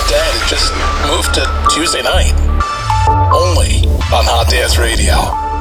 then just move to Tuesday night. Only on Hot Dance Radio.